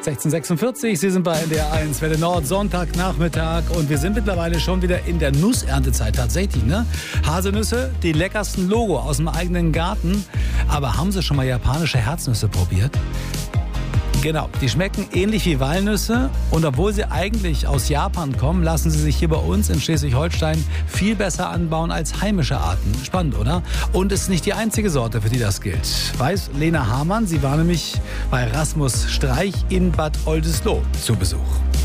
16:46. Sie sind bei NDR 1 Welle Nord, Sonntagnachmittag. Und wir sind mittlerweile schon wieder in der Nusserntezeit. Tatsächlich, ne? Haselnüsse, die leckersten Logo aus dem eigenen Garten. Aber haben Sie schon mal japanische Herznüsse probiert? Genau, die schmecken ähnlich wie Walnüsse und obwohl sie eigentlich aus Japan kommen, lassen sie sich hier bei uns in Schleswig-Holstein viel besser anbauen als heimische Arten. Spannend, oder? Und ist nicht die einzige Sorte, für die das gilt. Weiß Lena Hamann, sie war nämlich bei Rasmus Streich in Bad Oldesloe zu Besuch.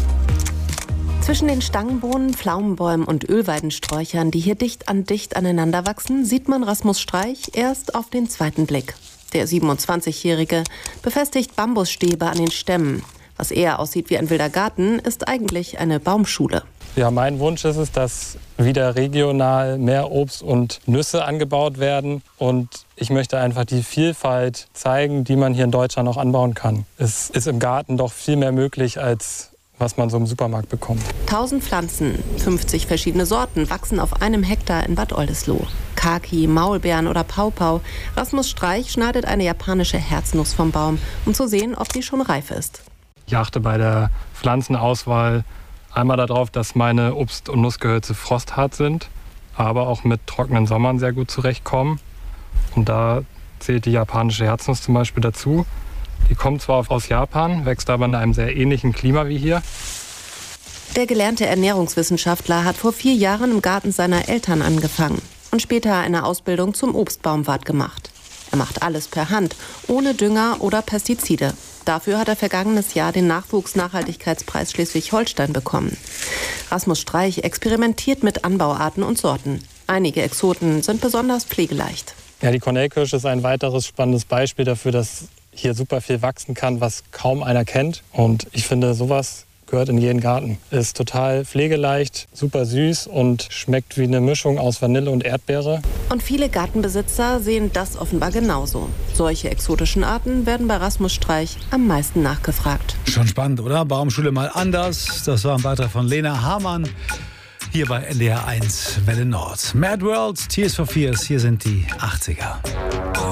Zwischen den Stangenbohnen, Pflaumenbäumen und Ölweidensträuchern, die hier dicht an dicht aneinander wachsen, sieht man Rasmus Streich erst auf den zweiten Blick. Der 27-Jährige befestigt Bambusstäbe an den Stämmen. Was eher aussieht wie ein wilder Garten, ist eigentlich eine Baumschule. Ja, mein Wunsch ist es, dass wieder regional mehr Obst und Nüsse angebaut werden. Und ich möchte einfach die Vielfalt zeigen, die man hier in Deutschland auch anbauen kann. Es ist im Garten doch viel mehr möglich, als was man so im Supermarkt bekommt. 1000 Pflanzen, 50 verschiedene Sorten wachsen auf einem Hektar in Bad Oldesloe. Kaki, Maulbeeren oder Paupau. Rasmus Streich schneidet eine japanische Herznuss vom Baum, um zu sehen, ob die schon reif ist. Ich achte bei der Pflanzenauswahl einmal darauf, dass meine Obst- und Nussgehölze frosthart sind, aber auch mit trockenen Sommern sehr gut zurechtkommen. Und da zählt die japanische Herznuss zum Beispiel dazu. Die kommt zwar aus Japan, wächst aber in einem sehr ähnlichen Klima wie hier. Der gelernte Ernährungswissenschaftler hat vor 4 Jahren im Garten seiner Eltern angefangen und später eine Ausbildung zum Obstbaumwart gemacht. Er macht alles per Hand, ohne Dünger oder Pestizide. Dafür hat er vergangenes Jahr den Nachwuchsnachhaltigkeitspreis Schleswig-Holstein bekommen. Rasmus Streich experimentiert mit Anbauarten und Sorten. Einige Exoten sind besonders pflegeleicht. Ja, die Cornellkirsche ist ein weiteres spannendes Beispiel dafür, dass hier super viel wachsen kann, was kaum einer kennt. Und ich finde, sowas gehört in jeden Garten. Ist total pflegeleicht, super süß und schmeckt wie eine Mischung aus Vanille und Erdbeere. Und viele Gartenbesitzer sehen das offenbar genauso. Solche exotischen Arten werden bei Rasmus Streich am meisten nachgefragt. Schon spannend, oder? Baumschule mal anders. Das war ein Beitrag von Lena Hamann. Hier bei NDR 1 Welle Nord. Mad World, Tears for Fears, hier sind die 80er.